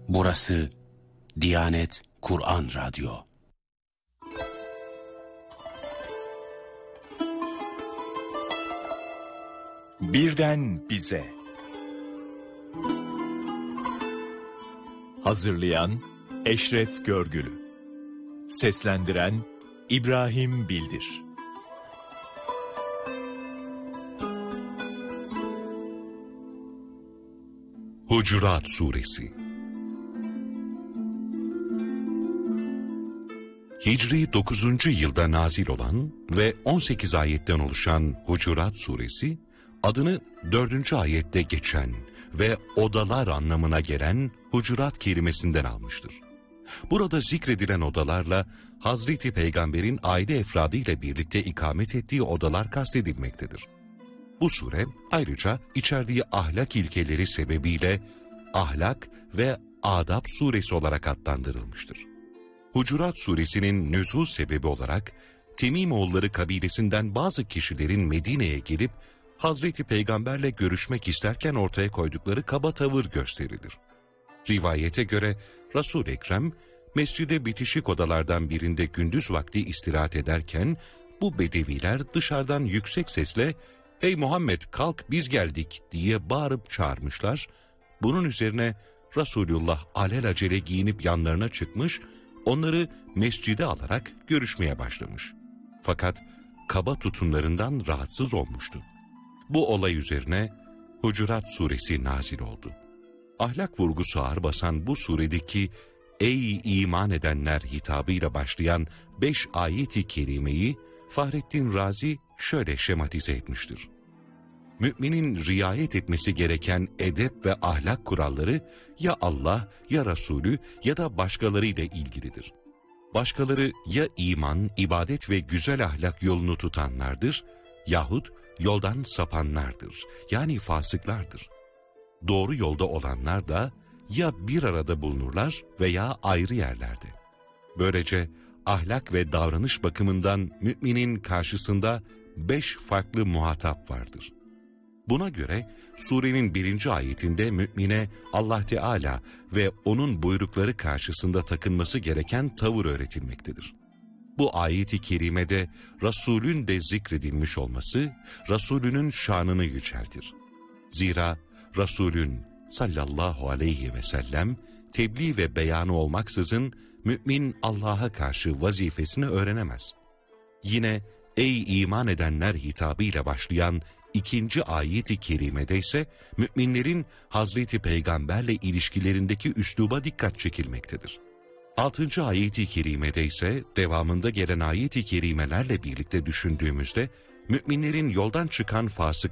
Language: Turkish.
Burası Diyanet Kur'an Radyo. Birden bize. Hazırlayan Eşref Görgülü. Seslendiren İbrahim Bildir. Hucurat Suresi. Hicri 9. yılda nazil olan ve 18 ayetten oluşan Hucurat Suresi, adını 4. ayette geçen ve odalar anlamına gelen hucurat kelimesinden almıştır. Burada zikredilen odalarla Hazreti Peygamber'in aile efradı ile birlikte ikamet ettiği odalar kastedilmektedir. Bu sure ayrıca içerdiği ahlak ilkeleri sebebiyle Ahlak ve Adab suresi olarak adlandırılmıştır. Hucurat suresinin nüzul sebebi olarak Temimoğulları kabilesinden bazı kişilerin Medine'ye gelip Hazreti Peygamberle görüşmek isterken ortaya koydukları kaba tavır gösterilir. Rivayete göre Resul-i Ekrem mescide bitişik odalardan birinde gündüz vakti istirahat ederken bu bedeviler dışarıdan yüksek sesle "Ey Muhammed kalk biz geldik" diye bağırıp çağırmışlar. Bunun üzerine Resulullah alelacele giyinip yanlarına çıkmış, onları mescide alarak görüşmeye başlamış. Fakat kaba tutumlarından rahatsız olmuştu. Bu olay üzerine Hucurat suresi nazil oldu. Ahlak vurgusu ağır basan bu suredeki "Ey iman edenler" hitabıyla başlayan 5 ayet-i kerimeyi Fahrettin Razi şöyle şematize etmiştir. Müminin riayet etmesi gereken edep ve ahlak kuralları ya Allah, ya Resulü ya da başkalarıyla ilgilidir. Başkaları ya iman, ibadet ve güzel ahlak yolunu tutanlardır yahut yoldan sapanlardır, yani fasıklardır. Doğru yolda olanlar da ya bir arada bulunurlar veya ayrı yerlerde. Böylece ahlak ve davranış bakımından müminin karşısında 5 farklı muhatap vardır. Buna göre surenin 1. ayetinde mümine Allah Teala ve onun buyrukları karşısında takınması gereken tavır öğretilmektedir. Bu ayet-i kerimede Resulün de zikredilmiş olması, Resulünün şanını yüceltir. Zira Resulün sallallahu aleyhi ve sellem tebliğ ve beyanı olmaksızın mümin Allah'a karşı vazifesini öğrenemez. Yine "Ey iman edenler" hitabıyla başlayan 2. ayet-i kerimede ise müminlerin Hazreti Peygamberle ilişkilerindeki üsluba dikkat çekilmektedir. 6. ayet-i kerimede ise devamında gelen ayet-i kerimelerle birlikte düşündüğümüzde müminlerin yoldan çıkan fasık